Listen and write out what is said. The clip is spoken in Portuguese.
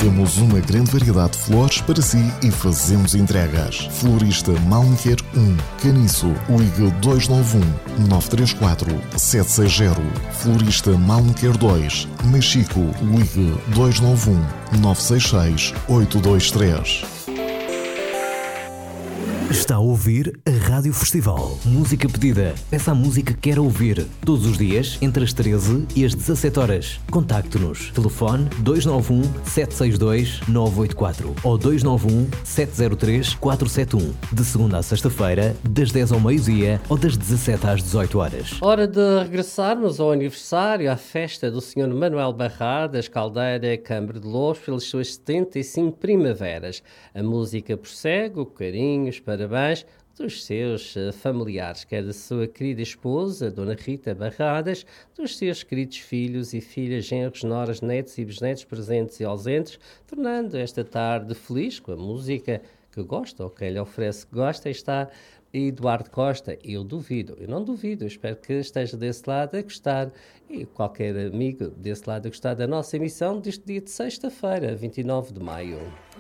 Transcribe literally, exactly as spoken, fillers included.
Temos uma grande variedade de flores para si e fazemos entregas. Florista Malniquer um, Caniço, ligue dois nove um, nove três quatro, sete seis zero. Florista Malniquer dois, Mexico, ligue dois nove um, nove seis seis, oito dois três. Está a ouvir a Rádio Festival. Música pedida. Peça a música que quer ouvir. Todos os dias, entre as treze e as dezassete horas. Contacte-nos. Telefone dois nove um, sete seis dois, nove oito quatro ou dois nove um, sete zero três, quatro sete um. De segunda a sexta-feira, das dez ao meio-dia ou das dezassete às dezoito horas. Hora de regressarmos ao aniversário, à festa do senhor Manuel Barradas, Caldeira, Câmara de Louros, pelas suas setenta e cinco primaveras. A música prossegue, o carinho, os parabéns dos seus familiares, quer da sua querida esposa, Dona Rita Barradas, dos seus queridos filhos e filhas, genros, noras, netos e bisnetos presentes e ausentes, tornando esta tarde feliz com a música que gosta, ou quem lhe oferece que gosta. Está Eduardo Costa. Eu duvido, eu não duvido, eu espero que esteja desse lado a gostar, e qualquer amigo desse lado a gostar da nossa emissão deste dia de sexta-feira, vinte e nove de maio.